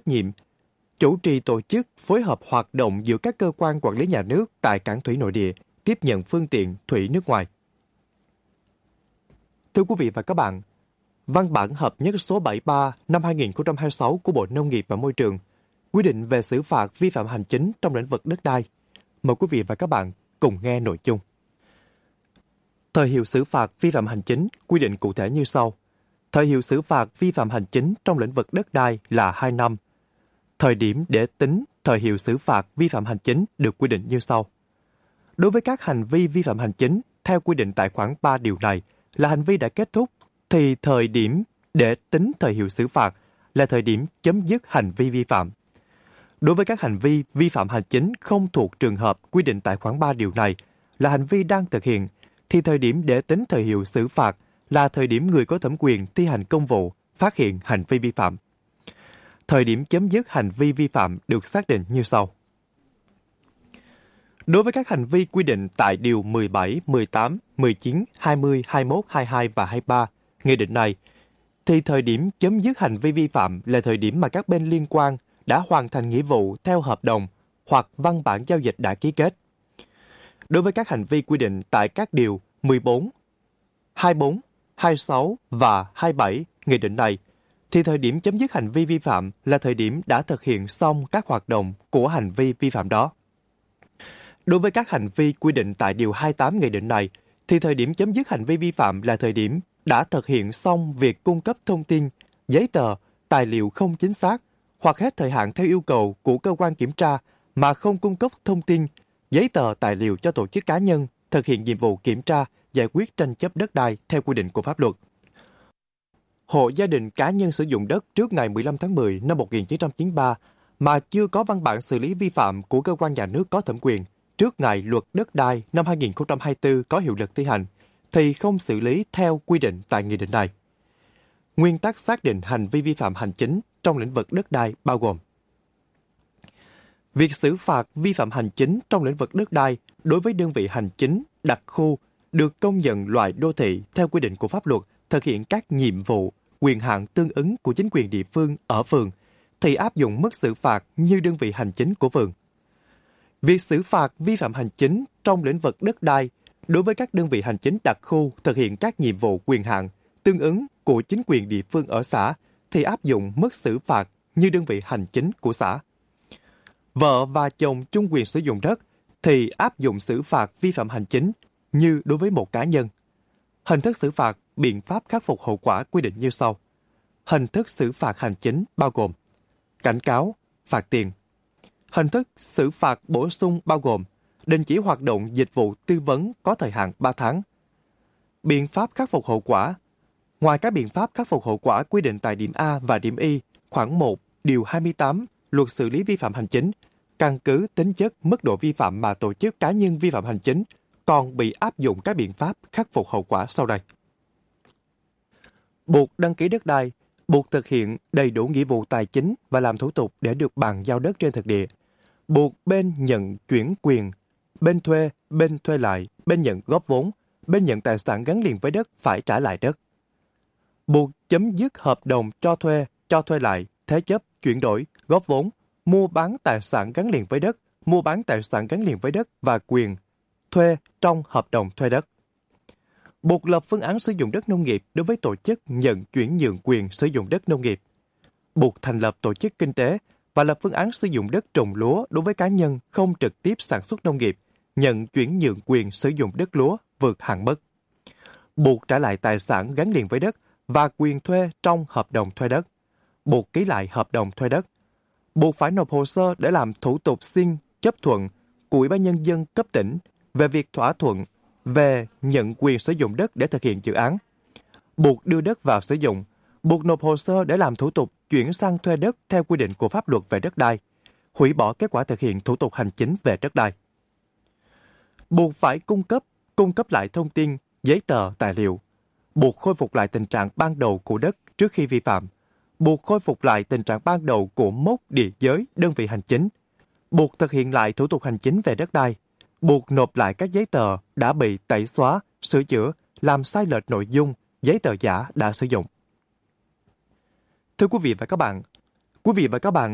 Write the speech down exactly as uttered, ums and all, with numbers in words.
trách nhiệm, chủ trì tổ chức phối hợp hoạt động giữa các cơ quan quản lý nhà nước tại cảng thủy nội địa, tiếp nhận phương tiện thủy nước ngoài. Thưa quý vị và các bạn, văn bản hợp nhất số bảy mươi ba năm hai nghìn không trăm hai mươi sáu của Bộ Nông nghiệp và Môi trường quy định về xử phạt vi phạm hành chính trong lĩnh vực đất đai. Mời quý vị và các bạn cùng nghe nội dung. Thời hiệu xử phạt vi phạm hành chính quy định cụ thể như sau. Thời hiệu xử phạt vi phạm hành chính trong lĩnh vực đất đai là hai năm. Thời điểm để tính thời hiệu xử phạt vi phạm hành chính được quy định như sau. Đối với các hành vi vi phạm hành chính theo quy định tại khoản ba điều này là hành vi đã kết thúc, thì thời điểm để tính thời hiệu xử phạt là thời điểm chấm dứt hành vi vi phạm. Đối với các hành vi vi phạm hành chính không thuộc trường hợp quy định tại khoản ba điều này là hành vi đang thực hiện, thì thời điểm để tính thời hiệu xử phạt là thời điểm người có thẩm quyền thi hành công vụ phát hiện hành vi vi phạm. Thời điểm chấm dứt hành vi vi phạm được xác định như sau. Đối với các hành vi quy định tại Điều mười bảy, mười tám, mười chín, hai mươi, hai mươi mốt, hai mươi hai và hai mươi ba Nghị định này, thì thời điểm chấm dứt hành vi vi phạm là thời điểm mà các bên liên quan đã hoàn thành nghĩa vụ theo hợp đồng hoặc văn bản giao dịch đã ký kết. Đối với các hành vi quy định tại các Điều mười bốn, hai mươi bốn, hai mươi sáu và hai mươi bảy Nghị định này, thì thời điểm chấm dứt hành vi vi phạm là thời điểm đã thực hiện xong các hoạt động của hành vi vi phạm đó. Đối với các hành vi quy định tại Điều hai mươi tám Nghị định này, thì thời điểm chấm dứt hành vi vi phạm là thời điểm đã thực hiện xong việc cung cấp thông tin, giấy tờ, tài liệu không chính xác hoặc hết thời hạn theo yêu cầu của cơ quan kiểm tra mà không cung cấp thông tin, giấy tờ, tài liệu cho tổ chức cá nhân thực hiện nhiệm vụ kiểm tra, giải quyết tranh chấp đất đai theo quy định của pháp luật. Hộ gia đình cá nhân sử dụng đất trước ngày mười lăm tháng mười năm một nghìn chín trăm chín mươi ba mà chưa có văn bản xử lý vi phạm của cơ quan nhà nước có thẩm quyền trước ngày luật đất đai năm hai nghìn không trăm hai mươi tư có hiệu lực thi hành, thì không xử lý theo quy định tại nghị định này. Nguyên tắc xác định hành vi vi phạm hành chính trong lĩnh vực đất đai bao gồm: việc xử phạt vi phạm hành chính trong lĩnh vực đất đai đối với đơn vị hành chính, đặc khu được công nhận loại đô thị theo quy định của pháp luật thực hiện các nhiệm vụ, quyền hạn tương ứng của chính quyền địa phương ở phường, thì áp dụng mức xử phạt như đơn vị hành chính của phường. Việc xử phạt vi phạm hành chính trong lĩnh vực đất đai đối với các đơn vị hành chính đặc khu thực hiện các nhiệm vụ, quyền hạn tương ứng của chính quyền địa phương ở xã, thì áp dụng mức xử phạt như đơn vị hành chính của xã. Vợ và chồng chung quyền sử dụng đất thì áp dụng xử phạt vi phạm hành chính như đối với một cá nhân. Hình thức xử phạt, biện pháp khắc phục hậu quả quy định như sau. Hình thức xử phạt hành chính bao gồm cảnh cáo, phạt tiền. Hình thức xử phạt bổ sung bao gồm đình chỉ hoạt động dịch vụ tư vấn có thời hạn ba tháng. Biện pháp khắc phục hậu quả. Ngoài các biện pháp khắc phục hậu quả quy định tại điểm A và điểm Y, khoản một, điều hai mươi tám, Luật xử lý vi phạm hành chính, căn cứ tính chất mức độ vi phạm mà tổ chức cá nhân vi phạm hành chính còn bị áp dụng các biện pháp khắc phục hậu quả sau đây. Buộc đăng ký đất đai, buộc thực hiện đầy đủ nghĩa vụ tài chính và làm thủ tục để được bàn giao đất trên thực địa. Buộc bên nhận chuyển quyền, bên thuê, bên thuê lại, bên nhận góp vốn, bên nhận tài sản gắn liền với đất phải trả lại đất. Buộc chấm dứt hợp đồng cho thuê, cho thuê lại, thế chấp, chuyển đổi, góp vốn, mua bán tài sản gắn liền với đất, mua bán tài sản gắn liền với đất và quyền thuê trong hợp đồng thuê đất. Buộc lập phương án sử dụng đất nông nghiệp đối với tổ chức nhận chuyển nhượng quyền sử dụng đất nông nghiệp. Buộc thành lập tổ chức kinh tế và lập phương án sử dụng đất trồng lúa đối với cá nhân không trực tiếp sản xuất nông nghiệp, nhận chuyển nhượng quyền sử dụng đất lúa vượt hạn mức. Buộc trả lại tài sản gắn liền với đất và quyền thuê trong hợp đồng thuê đất. Buộc ký lại hợp đồng thuê đất. Buộc phải nộp hồ sơ để làm thủ tục xin chấp thuận của Ủy ban Nhân dân cấp tỉnh về việc thỏa thuận về nhận quyền sử dụng đất để thực hiện dự án. Buộc đưa đất vào sử dụng. Buộc nộp hồ sơ để làm thủ tục chuyển sang thuê đất theo quy định của pháp luật về đất đai. Hủy bỏ kết quả thực hiện thủ tục hành chính về đất đai. Buộc phải cung cấp, cung cấp lại thông tin, giấy tờ, tài liệu. Buộc khôi phục lại tình trạng ban đầu của đất trước khi vi phạm. Buộc khôi phục lại tình trạng ban đầu của mốc địa giới đơn vị hành chính. Buộc thực hiện lại thủ tục hành chính về đất đai. Buộc nộp lại các giấy tờ đã bị tẩy xóa, sửa chữa, làm sai lệch nội dung, giấy tờ giả đã sử dụng. Thưa quý vị và các bạn, quý vị và các bạn